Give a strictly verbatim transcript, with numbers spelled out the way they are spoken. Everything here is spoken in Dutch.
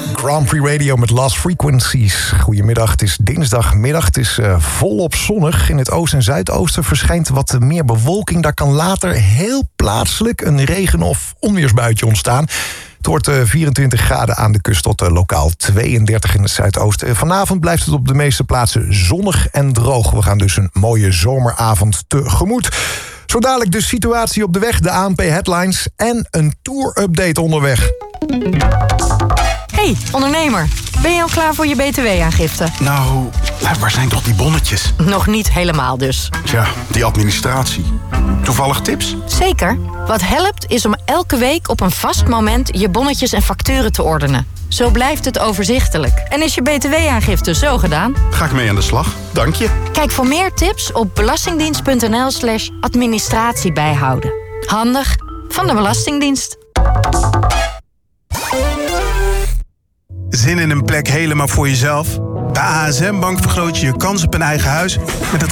Grand Prix Radio met Lost Frequencies. Goedemiddag, het is dinsdagmiddag. Het is uh, volop zonnig. In het oosten en zuidoosten verschijnt wat meer bewolking. Daar kan later heel plaatselijk een regen- of onweersbuitje ontstaan. Het wordt uh, vierentwintig graden aan de kust tot uh, lokaal tweeëndertig in het zuidoosten. Vanavond blijft het op de meeste plaatsen zonnig en droog. We gaan dus een mooie zomeravond tegemoet. Zo dadelijk de situatie op de weg, de A N P Headlines en een tour-update onderweg. Hey, ondernemer. Ben je al klaar voor je B T W-aangifte? Nou, waar zijn toch die bonnetjes? Nog niet helemaal dus. Tja, die administratie. Toevallig tips? Zeker. Wat helpt is om elke week op een vast moment je bonnetjes en facturen te ordenen. Zo blijft het overzichtelijk. En is je B T W-aangifte zo gedaan? Ga ik mee aan de slag. Dank je. Kijk voor meer tips op belastingdienst.nl slash administratie bijhouden. Handig van de Belastingdienst. Zin in een plek helemaal voor jezelf? Bij A S M Bank vergroot je je kans op een eigen huis met het